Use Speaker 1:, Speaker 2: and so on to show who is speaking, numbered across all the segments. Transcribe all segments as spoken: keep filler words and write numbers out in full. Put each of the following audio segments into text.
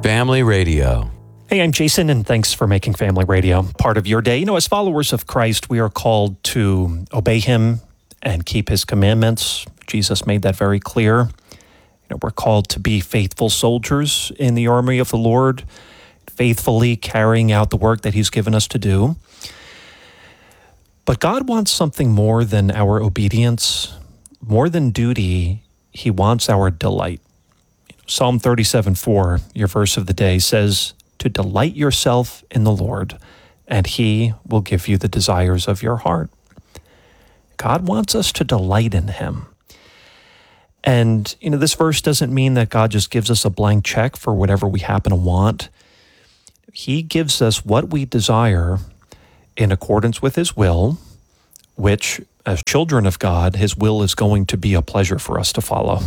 Speaker 1: Family Radio.
Speaker 2: Hey, I'm Jason, and thanks for making Family Radio part of your day. You know, as followers of Christ, we are called to obey Him and keep His commandments. Jesus made that very clear. You know, we're called to be faithful soldiers in the army of the Lord, faithfully carrying out the work that He's given us to do. But God wants something more than our obedience, more than duty. He wants our delight. Psalm thirty-seven four, your verse of the day, says, "To delight yourself in the Lord, and He will give you the desires of your heart." God wants us to delight in Him. And, you know, this verse doesn't mean that God just gives us a blank check for whatever we happen to want. He gives us what we desire in accordance with His will, which, as children of God, His will is going to be a pleasure for us to follow.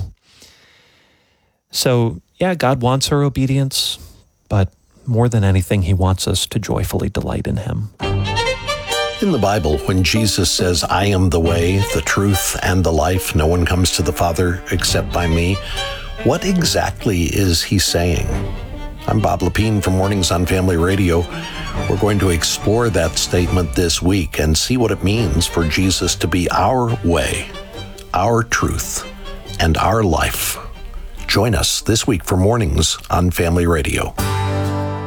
Speaker 2: So, yeah, God wants our obedience, but more than anything, He wants us to joyfully delight in Him.
Speaker 3: In the Bible, when Jesus says, "I am the way, the truth, and the life, no one comes to the Father except by me," what exactly is He saying? I'm Bob Lepine from Mornings on Family Radio. We're going to explore that statement this week and see what it means for Jesus to be our way, our truth, and our life. Join us this week for Mornings on Family Radio.